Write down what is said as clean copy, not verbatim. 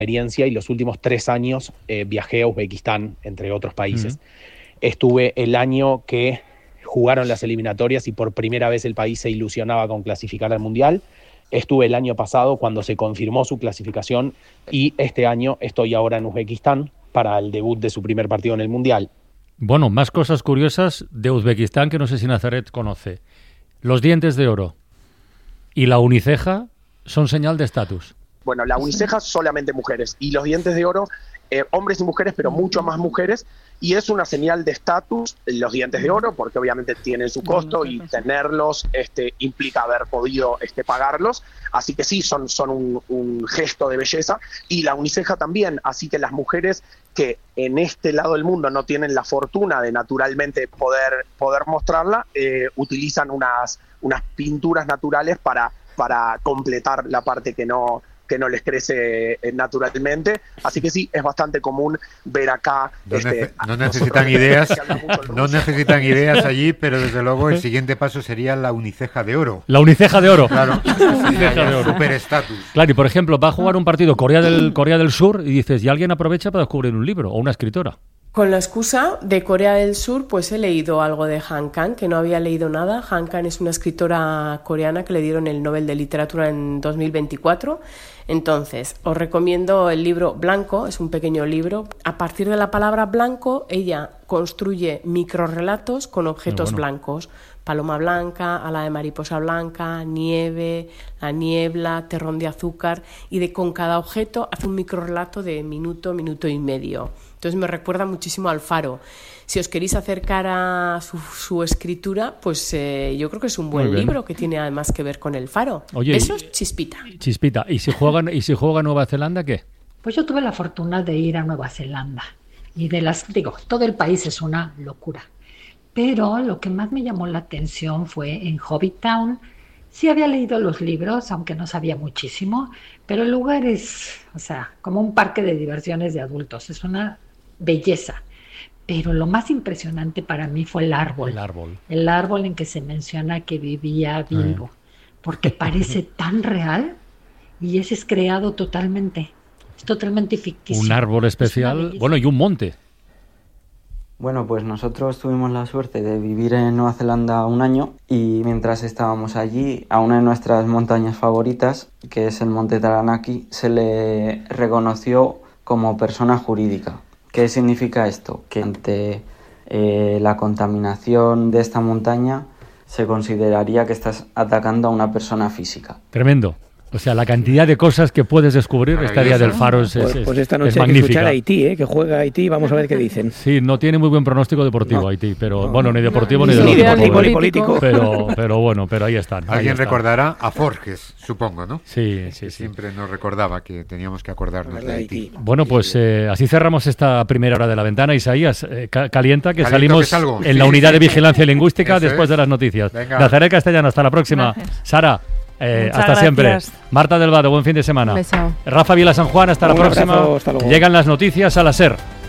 experiencia y los últimos 3 años viajé a Uzbekistán, entre otros países. Estuve el año que jugaron las eliminatorias y por primera vez el país se ilusionaba con clasificar al Mundial. Estuve el año pasado cuando se confirmó su clasificación y este año estoy ahora en Uzbekistán para el debut de su primer partido en el Mundial. Bueno, más cosas curiosas de Uzbekistán que no sé si Nazaret conoce. Los dientes de oro y la uniceja son señal de estatus. Bueno, la uniceja solamente mujeres y los dientes de oro, hombres y mujeres, pero mucho más mujeres, y es una señal de estatus los dientes de oro, porque obviamente tienen su costo y tenerlos implica haber podido pagarlos, así que sí, son un gesto de belleza, y la uniceja también, así que las mujeres que en este lado del mundo no tienen la fortuna de naturalmente poder mostrarla, utilizan unas pinturas naturales para completar la parte que no les crece naturalmente, así que sí, es bastante común ver acá. No necesitan ideas allí, pero desde luego el siguiente paso sería la uniceja de oro. La uniceja de oro. Claro, super estatus. Claro, y por ejemplo, va a jugar un partido Corea del Sur y dices, y alguien aprovecha para descubrir un libro o una escritora. Con la excusa de Corea del Sur, pues he leído algo de Han Kang, que no había leído nada. Han Kang es una escritora coreana que le dieron el Nobel de Literatura en 2024. Entonces, os recomiendo el libro Blanco, es un pequeño libro. A partir de la palabra blanco, ella construye microrrelatos con objetos blancos. Paloma blanca, ala de mariposa blanca, nieve, la niebla, terrón de azúcar, y con cada objeto hace un microrrelato de minuto y medio. Entonces me recuerda muchísimo al Faro. Si os queréis acercar a su escritura, pues yo creo que es un buen libro que tiene además que ver con el Faro. Oye, eso es chispita. Chispita. ¿Y si juega Nueva Zelanda, qué? Pues yo tuve la fortuna de ir a Nueva Zelanda. Y todo el país es una locura. Pero lo que más me llamó la atención fue en Hobbitown. Sí había leído los libros, aunque no sabía muchísimo, pero el lugar es, como un parque de diversiones de adultos. Es una belleza. Pero lo más impresionante para mí fue el árbol. El árbol en que se menciona que vivía Bilbo. Porque parece tan real y ese es creado totalmente. Es totalmente ficticio. Un árbol especial, y un monte. Bueno, pues nosotros tuvimos la suerte de vivir en Nueva Zelanda un año y mientras estábamos allí, a una de nuestras montañas favoritas, que es el Monte Taranaki, se le reconoció como persona jurídica. ¿Qué significa esto? Que ante la contaminación de esta montaña se consideraría que estás atacando a una persona física. Tremendo. O sea, la cantidad de cosas que puedes descubrir esta área del Faro es esta noche es hay magnífica. que escuchar a Haití, que juega Haití, vamos a ver qué dicen. Sí, no tiene muy buen pronóstico deportivo Haití, pero ni deportivo ni político. Pero ahí están. Alguien recordará a Forges, supongo, ¿no? Sí. Siempre nos recordaba que teníamos que acordarnos de Haití. Bueno, pues así cerramos esta primera hora de La Ventana. Isaías, calienta que salimos en la unidad de vigilancia lingüística después de las noticias. Nazaret Castellano, hasta la próxima. Gracias. Sara, hasta gracias. Siempre. Marta del Vado, buen fin de semana. Beso. Rafa Vila San Juan, hasta la próxima. Abrazo, hasta luego. Llegan las noticias a la SER.